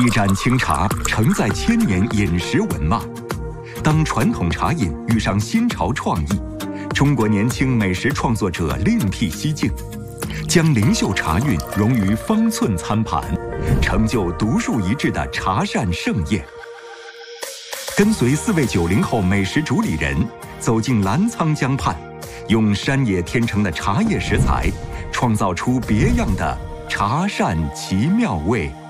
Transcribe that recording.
一盏清茶承载千年饮食文化。当传统茶饮遇上新潮创意，中国年轻美食创作者另辟蹊径，将灵秀茶韵融于方寸餐盘，成就独树一帜的茶膳盛宴。跟随4位90后美食主理人走进澜沧江畔，用山野天成的茶叶食材，创造出别样的茶膳奇妙味。